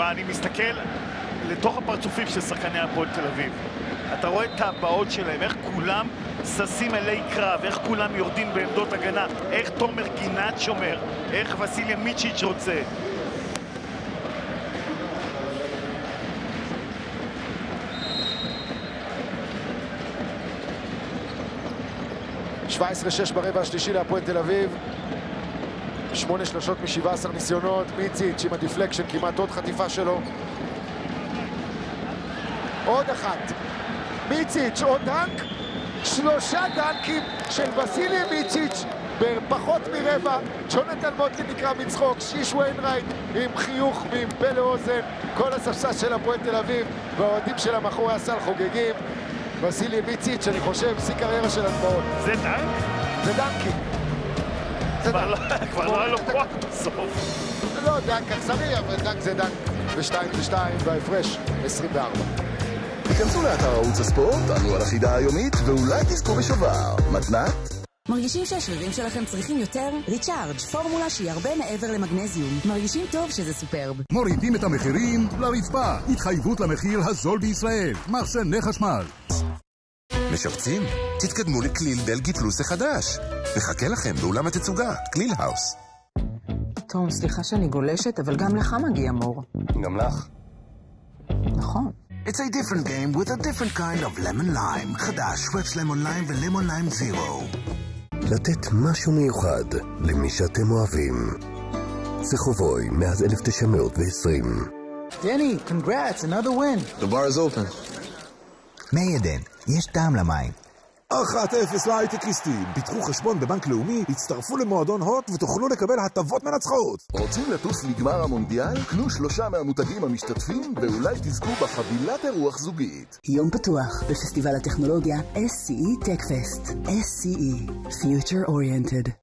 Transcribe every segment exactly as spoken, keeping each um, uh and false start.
תשמע, אני מסתכל לתוך הפרצופים של שחקני הפועל תל אביב. אתה רואה את הבאות שלהם, איך כולם ססים אלי קרב, איך כולם יורדים בעמדות הגנה, איך תומר גינת שומר, איך וסיליה מיצ'יץ' רוצה. שבע עשרה שש ברבע השלישי להפועל תל אביב. שמונה שלשות מ-שבעה עשר ניסיונות. מיציץ' עם הדיפלקשן, כמעט עוד חטיפה שלו. עוד אחת. מיציץ' עוד דנק. שלושה דנקים של וסיליה מיציץ' בפחות מרבע. ג'ונתן מוטלי נקרא מצחוק. שיש ויינרייט עם חיוך ועם פה לאוזן. כל הספסל של הפועל תל אביב והאוהדים של מאחורי הסל חוגגים. וסיליה מיציץ', אני חושב, שיא קריירה של הדמעות. זה דנק? זה דנקי. זה דנק. כבר לא היה לו כוח בסוף. לא דנק אכזרי, אבל דנק זה דנק. ושתיים ושתיים בהפרש עשרים וארבע. תיכנסו לאתר ערוץ הספורט, ענו על החידה היומית, ואולי תזכו בשובר. מתנת? מרגישים שהשרירים שלכם צריכים יותר? ריצ'ארג', פורמולה שהיא הרבה מעבר למגנזיום. מרגישים טוב שזה סופרב. מורידים את המחירים לרצפה. התחייבות למחיר הזול בישראל. מחסני חשמל. משפצים? תתקדמו לכליל דלגי פלוס החדש. מחכה לכם באולם התצוגה, כליל האוס. תום, סליחה שאני גולשת, אבל גם לך מגיע מור. גם לך. נכון. It's a different game with a different kind of lemon lime. חדש, שוואפס למון ליים ולמון ליים זירו. לתת משהו מיוחד למי שאתם אוהבים. זה חובוי מאז אלף תשע מאות ועשרים. Danny, congrats, another win. The bar is open. מי עדן, יש טעם למים. אחת אפס להייטקיסטים. פיתחו חשבון בבנק לאומי, הצטרפו למועדון הוט ותוכלו לקבל הטבות מנצחות. רוצים לטוס לגמר המונדיאל? קנו שלושה מהמותגים המשתתפים ואולי תזכו בחבילת אירוח זוגית. יום פתוח בפסטיבל הטכנולוגיה אס סי אי Tech Fest. אס סי אי Future Oriented.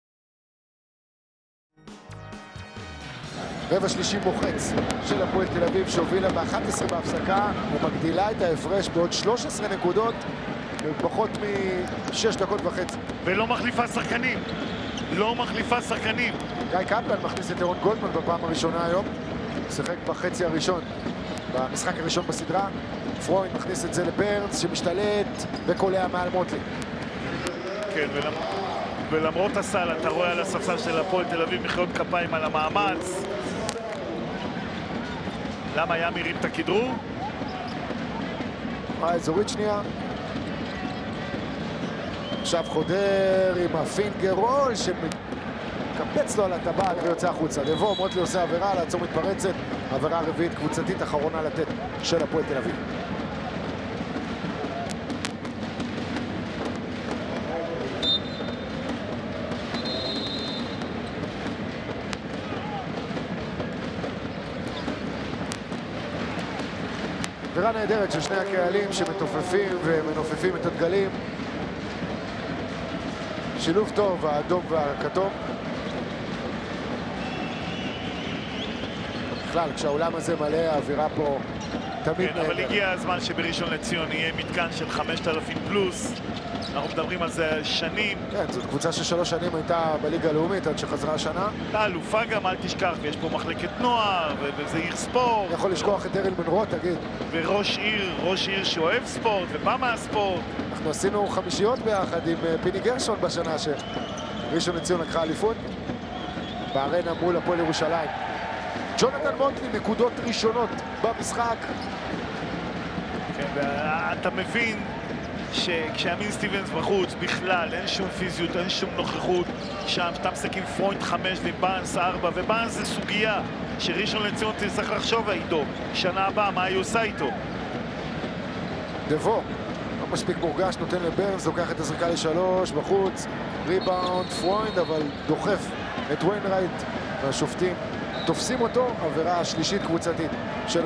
רבע שלישי מוחץ של הפועל תל אביב שהובילה ב-אחת עשרה בהפסקה ומגדילה את ההפרש בעוד שלוש עשרה נקודות בפחות משש דקות וחצי. ולא מחליפה שחקנים. לא מחליפה שחקנים. גיא קפלן מכניס את אירון גולדמן בפעם הראשונה היום. שיחק בחצי הראשון, במשחק הראשון בסדרה. פרוינד מכניס את זה לברנס שמשתלט וקולע מעל מוטלי. כן, ולמ... ולמרות הסל אתה רואה על הספסל של הפועל תל אביב מחיאות כפיים על המאמץ. למה ים הרים את הכדרור? האזורית שנייה. עכשיו חודר עם הפינגר רול שמקפץ לו על הטבעת ויוצא החוצה. דבו, מוטלי עושה עבירה, לעצור מתפרצת. עבירה רביעית קבוצתית אחרונה לתת של הפועל תל אביב. עבירה נהדרת של שני הקהלים שמתופפים ומנופפים את הדגלים. שילוב טוב, האדום והכתום. בכלל, כשהעולם הזה מלא, האווירה פה תמיד כן, אבל הגיע הזמן שבראשון לציון יהיה מתקן של חמשת אלפים פלוס. אנחנו מדברים על זה שנים. כן, זאת קבוצה ששלוש שנים הייתה בליגה הלאומית עד שחזרה השנה. הייתה אלופה גם, אל תשכח, ויש פה מחלקת נוער, וזה עיר ספורט. יכול לשכוח את דריל מנרו, תגיד. וראש עיר, ראש עיר שאוהב ספורט, ובא מהספורט. אנחנו עשינו חמישיות ביחד עם פיני גרשון בשנה שראשון לציון לקחה אליפות. בארנה מול הפועל ירושלים. ג'ונתן מוטלי, נקודות ראשונות במשחק. כן, ואתה מבין שכשאמין סטיבנס בחוץ בכלל אין שום פיזיות, אין שום נוכחות. שם שאתה משחקים פרוינד חמש ועם בארנס ארבע, ובארנס זה סוגיה שראשון לציון צריך לחשוב איתו שנה הבאה מה היא עושה איתו. דבו לא מספיק מורגש, נותן לברנס, לוקח את הזריקה לשלוש בחוץ, ריבאונד פרוינד, אבל דוחף את ויינרייט והשופטים תופסים אותו. עבירה שלישית קבוצתית